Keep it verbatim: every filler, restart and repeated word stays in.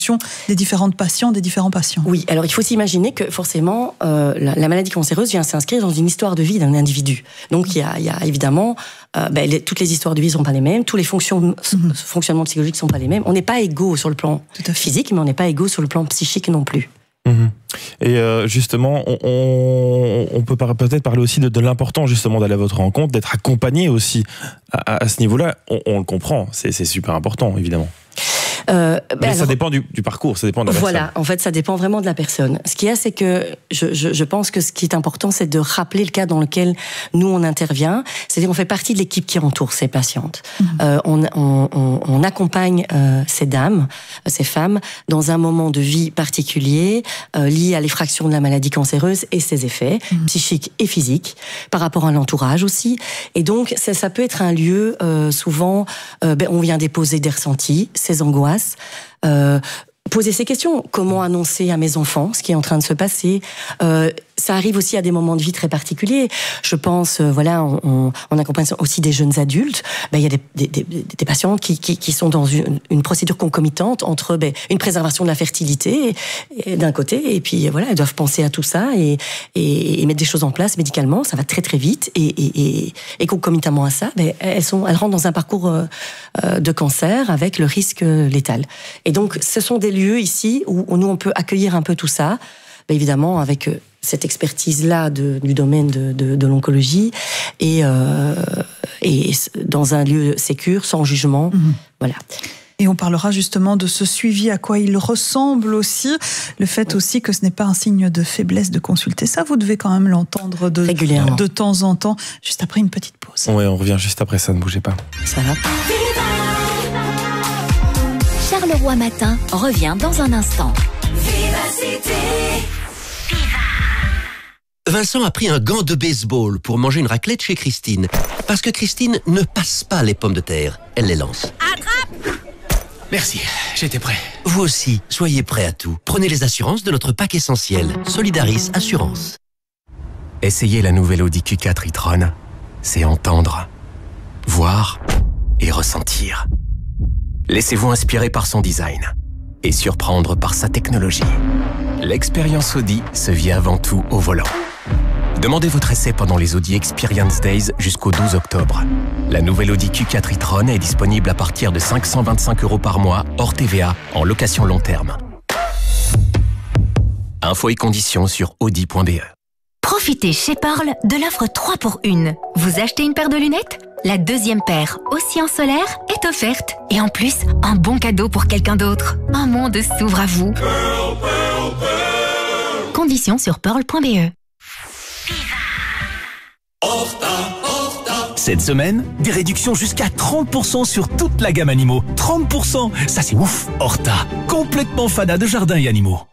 des différentes patients, des différents patients. Oui, alors il faut s'imaginer que forcément, euh, la, la maladie cancéreuse vient s'inscrire dans une histoire de vie d'un individu. Donc il y a, il y a évidemment, euh, ben, les, toutes les histoires de vie ne sont pas les mêmes, tous les fonctions, mm-hmm. fonctionnements psychologiques ne sont pas les mêmes. On n'est pas égaux sur le plan physique, mais on n'est pas égaux sur le plan psychique non plus. Mmh. Et euh, justement, on, on, on peut peut-être parler aussi de, de l'important justement d'aller à votre rencontre, d'être accompagné aussi à, à, à ce niveau-là. On, on le comprend, c'est, c'est super important évidemment. Euh, ben Mais alors, ça dépend du, du parcours, ça dépend de la voilà, personne. Voilà, en fait, ça dépend vraiment de la personne. Ce qu'il y a, c'est que je, je, je pense que ce qui est important, c'est de rappeler le cas dans lequel nous, on intervient. C'est-à-dire qu'on fait partie de l'équipe qui entoure ces patientes. Mmh. Euh, on, on, on, on accompagne euh, ces dames, ces femmes, dans un moment de vie particulier, euh, lié à l'effraction de la maladie cancéreuse et ses effets, mmh. psychiques et physiques, par rapport à l'entourage aussi. Et donc, ça, ça peut être un lieu, euh, souvent, euh, ben, on vient déposer des ressentis, ses angoisses, Euh, poser ces questions. Comment annoncer à mes enfants ce qui est en train de se passer? euh, Ça arrive aussi à des moments de vie très particuliers. Je pense, euh, voilà, on, on, on accompagne aussi des jeunes adultes. Ben, il y a des, des, des, des patients qui, qui, qui sont dans une, une procédure concomitante entre ben, une préservation de la fertilité et, et, d'un côté, et puis voilà, elles doivent penser à tout ça et, et, et mettre des choses en place médicalement. Ça va très très vite et, et, et, et concomitamment à ça, ben, elles, sont, elles rentrent dans un parcours euh, de cancer avec le risque létal. Et donc, ce sont des lieux ici où, où nous on peut accueillir un peu tout ça, ben, évidemment avec euh, cette expertise-là de, du domaine de, de, de l'oncologie et, euh, et dans un lieu sécure, sans jugement. Mmh. Voilà. Et on parlera justement de ce suivi, à quoi il ressemble aussi. Le fait aussi que ce n'est pas un signe de faiblesse de consulter. Ça, vous devez quand même l'entendre de, régulièrement, de temps en temps, juste après une petite pause. Oui, on revient juste après ça, ne bougez pas. Ça va. Charleroi Matin revient dans un instant. Vivacité. Vincent a pris un gant de baseball pour manger une raclette chez Christine. Parce que Christine ne passe pas les pommes de terre, elle les lance. Attrape! Merci, j'étais prêt. Vous aussi, soyez prêts à tout. Prenez les assurances de notre pack essentiel. Solidaris Assurance. Essayez la nouvelle Audi Q quatre e-tron. C'est entendre, voir et ressentir. Laissez-vous inspirer par son design et surprendre par sa technologie. L'expérience Audi se vit avant tout au volant. Demandez votre essai pendant les Audi Experience Days jusqu'au douze octobre. La nouvelle Audi Q quatre e-tron est disponible à partir de cinq cent vingt-cinq euros par mois, hors T V A, en location long terme. Infos et conditions sur audi point b e. Profitez chez Pearl de l'offre trois pour un. Vous achetez une paire de lunettes? La deuxième paire, aussi en solaire, est offerte. Et en plus, un bon cadeau pour quelqu'un d'autre. Un monde s'ouvre à vous. Pearl, Pearl, Pearl. Conditions sur pearl point b e. Cette semaine, des réductions jusqu'à trente pour cent sur toute la gamme animaux. trente pour cent, ça c'est ouf. Horta, complètement fada de jardins et animaux.